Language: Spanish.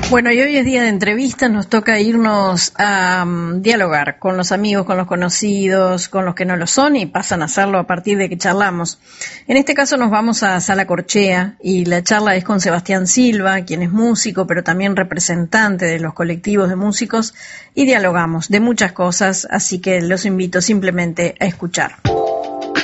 Bueno, y hoy es día de entrevistas, nos toca irnos a dialogar con los amigos, con los conocidos, con los que no lo son y pasan a hacerlo a partir de que charlamos. En este caso nos vamos a Sala Corchea y la charla es con Sebastián Silva, quien es músico, pero también representante de los colectivos de músicos, y dialogamos de muchas cosas, así que los invito simplemente a escuchar.